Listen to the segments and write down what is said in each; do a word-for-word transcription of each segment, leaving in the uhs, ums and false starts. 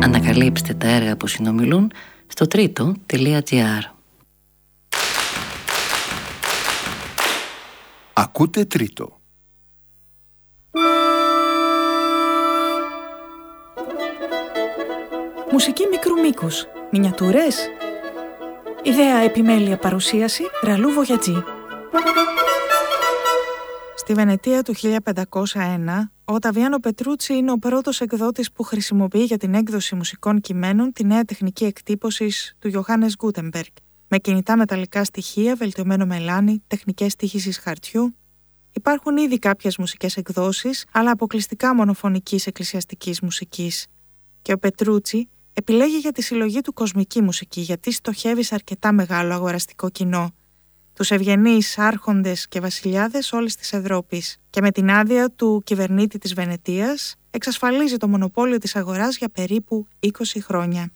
Ανακαλύψτε τα έργα που συνομιλούν στο τρίτο τελεία τζι άρ. Ακούτε Τρίτο. Μουσική μικρού μήκους. Μινιατούρες. Ιδέα, επιμέλεια, παρουσίαση Ραλού Βογιατζή. Στη Βενετία του χίλια πεντακόσια ένα, ο Οταβιάνο Πετρούτσι είναι ο πρώτος εκδότης που χρησιμοποιεί για την έκδοση μουσικών κειμένων τη νέα τεχνική εκτύπωσης του Ιωάννης Γκούτεμπεργκ, με κινητά μεταλλικά στοιχεία, βελτιωμένο μελάνι, τεχνικές τύχησης χαρτιού. Υπάρχουν ήδη κάποιες μουσικές εκδόσεις, αλλά αποκλειστικά μονοφωνικής εκκλησιαστικής μουσικής. Και ο Πετρούτσι επιλέγει για τη συλλογή του κοσμική μουσική, γιατί στοχεύει σε αρκετά μεγάλο αγοραστικό κοινό, τους ευγενείς άρχοντες και βασιλιάδες όλης της Ευρώπης, και με την άδεια του κυβερνήτη της Βενετίας εξασφαλίζει το μονοπόλιο της αγοράς για περίπου είκοσι χρόνια.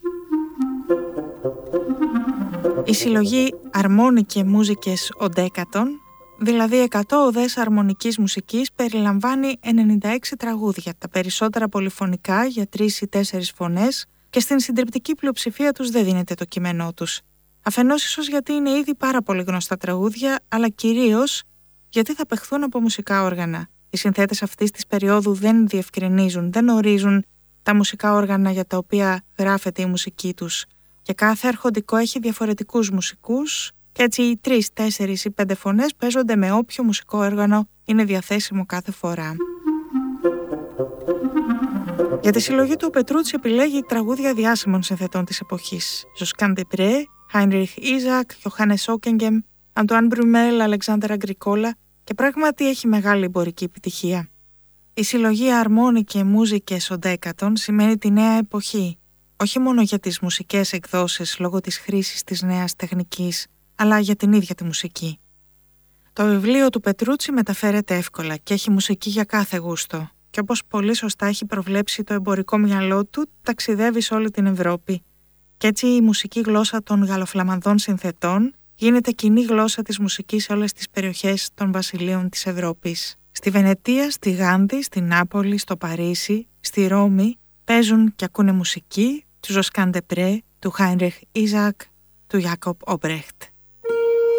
Η συλλογή Αρμόνικε Μούζικες Οντέκατον, δηλαδή εκατό οδές αρμονικής μουσικής, περιλαμβάνει ενενήντα έξι τραγούδια, τα περισσότερα πολυφωνικά για τρεις ή τέσσερις φωνές, και στην συντριπτική πλειοψηφία τους δεν δίνεται το κείμενό τους. Αφενός ίσως γιατί είναι ήδη πάρα πολύ γνωστά τραγούδια, αλλά κυρίως γιατί θα παιχθούν από μουσικά όργανα. Οι συνθέτες αυτής της περίοδου δεν διευκρινίζουν, δεν ορίζουν τα μουσικά όργανα για τα οποία γράφεται η μουσική τους. Και κάθε αρχοντικό έχει διαφορετικούς μουσικούς, και έτσι οι τρεις, τέσσερις ή πέντε φωνές παίζονται με όποιο μουσικό όργανο είναι διαθέσιμο κάθε φορά. Για τη συλλογή του ο Πετρούτσι επιλέγει τραγούδια διάσημων συνθετών της εποχής. Ζοσκάν Ντεπρέ, Χάινριχ Ίζακ, Ιωάννης Όκενγκεμ, Αντουάν Μπρουμέλ, Αλεξάνδρα Γκρικόλα, και πράγματι έχει μεγάλη εμπορική επιτυχία. Η συλλογή Αρμόνικε Μούζικες Οντέκατον σημαίνει τη νέα εποχή, όχι μόνο για τις μουσικές εκδόσεις λόγω της χρήσης της νέας τεχνικής, αλλά για την ίδια τη μουσική. Το βιβλίο του Πετρούτσι μεταφέρεται εύκολα και έχει μουσική για κάθε γούστο, και όπως πολύ σωστά έχει προβλέψει το εμπορικό μυαλό του, ταξιδεύει σε όλη την Ευρώπη. Και έτσι η μουσική γλώσσα των γαλλοφλαμανδών συνθετών γίνεται κοινή γλώσσα της μουσικής σε όλες τις περιοχές των βασιλείων της Ευρώπης. Στη Βενετία, στη Γάνδη, στη Νάπολη, στο Παρίσι, στη Ρώμη παίζουν και ακούνε μουσική του Ζοσκάν Ντεπρέ, του Χάινριχ Ίζακ, του Ιάκοπ Όμπρεχτ.